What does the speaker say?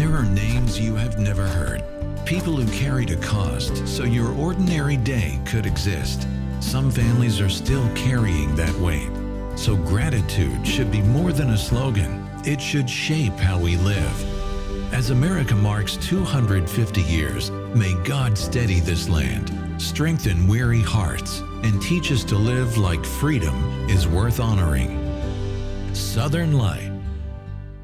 There are names you have never heard. People who carried a cost so your ordinary day could exist. Some families are still carrying that weight. So gratitude should be more than a slogan. It should shape how we live. As America marks 250 years, may God steady this land, strengthen weary hearts, and teach us to live like freedom is worth honoring. Southern Light.